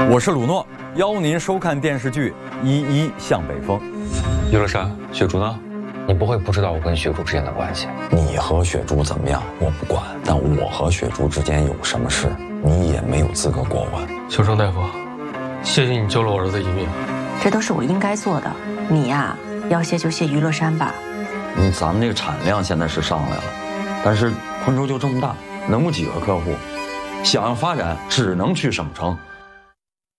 我是鲁诺，邀您收看电视剧《一一向北风》。 岳乐山，雪竹呢？你不会不知道我跟雪竹之间的关系？ 你和雪竹怎么样，我不管，但我和雪竹之间有什么事，你也没有资格过问。 秋生大夫，谢谢你救了我儿子一命。 这都是我应该做的。你呀，要谢就谢于乐山吧。 咱们这个产量现在是上来了，但是昆州就这么大，能有几个客户？想要发展，只能去省城。